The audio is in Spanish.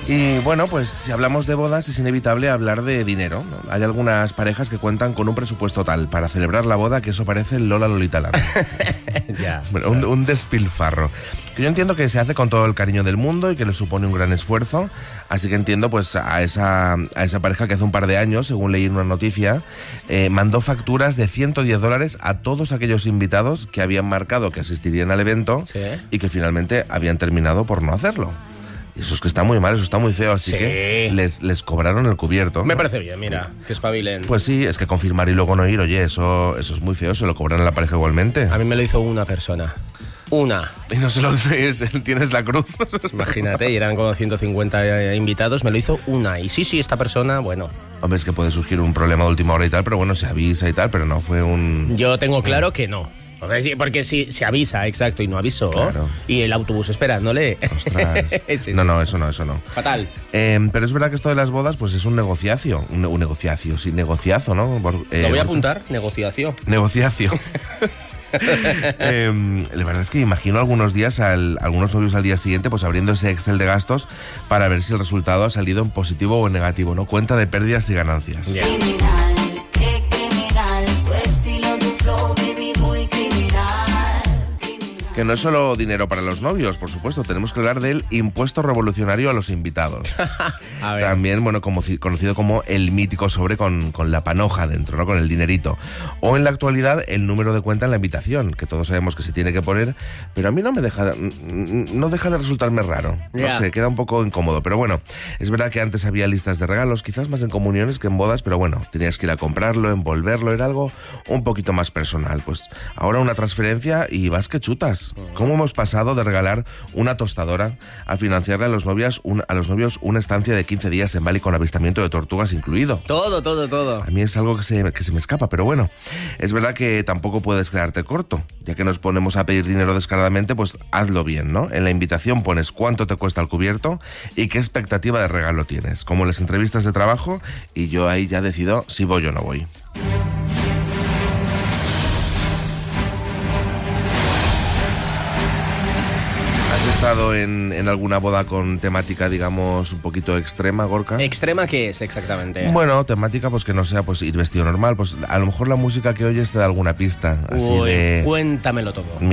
Y bueno, pues si hablamos de bodas es inevitable hablar de dinero, ¿no? Hay algunas parejas que cuentan con un presupuesto tal para celebrar la boda que eso parece el Lola Lolita Land. Ya. Bueno, un despilfarro. Que yo entiendo que se hace con todo el cariño del mundo y que le supone un gran esfuerzo. Así que entiendo pues a esa pareja que hace un par de años, según leí en una noticia, mandó facturas de $110 a todos aquellos invitados que habían marcado que asistirían al evento, Sí. y que finalmente habían terminado por no hacerlo. Y eso es que está muy mal, eso está muy feo, así Sí. que les cobraron el cubierto. Me parece bien, mira, que espabilen. Pues sí, es que confirmar y luego no ir, oye, eso es muy feo, se lo cobran a la pareja igualmente. A mí me lo hizo una persona. Una. Y no se lo tienes la cruz. Imagínate, y eran como 150 invitados, me lo hizo una. Y sí, esta persona, bueno. Hombre, es que puede surgir un problema de última hora y tal, pero bueno, se avisa y tal, pero no fue un... Yo tengo claro que no. Porque si se avisa, exacto, y no avisó. Claro. Y el autobús esperándole. Ostras. Sí. No, eso no. Fatal. Pero es verdad que esto de las bodas, pues es un negociacio. Un negociazo, ¿no? Lo voy a apuntar, negociación. Negociacio. La verdad es que imagino algunos novios al día siguiente pues abriendo ese Excel de gastos para ver si el resultado ha salido en positivo o en negativo, ¿no? Cuenta de pérdidas y ganancias. Yeah. Criminal, qué criminal, tu estilo, tu flow, baby, muy criminal. Que no es solo dinero para los novios, por supuesto, tenemos que hablar del impuesto revolucionario a los invitados. A ver. También, bueno, conocido como el mítico sobre con la panoja dentro, ¿no? Con el dinerito. O en la actualidad, el número de cuenta en la invitación, que todos sabemos que se tiene que poner, pero a mí no deja de resultarme raro. No Ya. sé, queda un poco incómodo. Pero bueno, es verdad que antes había listas de regalos, quizás más en comuniones que en bodas, pero bueno, tenías que ir a comprarlo, envolverlo, era algo un poquito más personal. Pues ahora una transferencia y vas que chutas. ¿Cómo hemos pasado de regalar una tostadora a financiarle a los novios una estancia de 15 días en Bali con avistamiento de tortugas incluido? Todo. A mí es algo que se me escapa, pero bueno, es verdad que tampoco puedes quedarte corto. Ya que nos ponemos a pedir dinero descaradamente, pues hazlo bien, ¿no? En la invitación pones cuánto te cuesta el cubierto y qué expectativa de regalo tienes, como en las entrevistas de trabajo, y yo ahí ya decido si voy o no voy. ¿Has estado en alguna boda con temática, digamos, un poquito extrema, Gorka? ¿Extrema qué es exactamente? Bueno, temática pues que no sea pues ir vestido normal, pues a lo mejor la música que oyes te da alguna pista, así Uy, de... cuéntamelo todo.